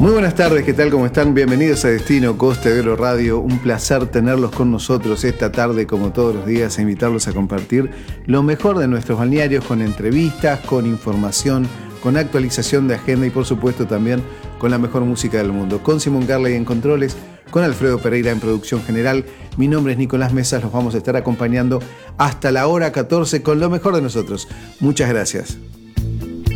Muy buenas tardes, ¿qué tal? ¿Cómo están? Bienvenidos a Destino Costa de Oro Radio. Un placer tenerlos con nosotros esta tarde, como todos los días, e invitarlos a compartir lo mejor de nuestros balnearios con entrevistas, con información, con actualización de agenda y, por supuesto, también con la mejor música del mundo. Con Simón Carley en controles, con Alfredo Pereira en producción general. Mi nombre es Nicolás Mesas, los vamos a estar acompañando hasta la hora 14 con lo mejor de nosotros. Muchas gracias.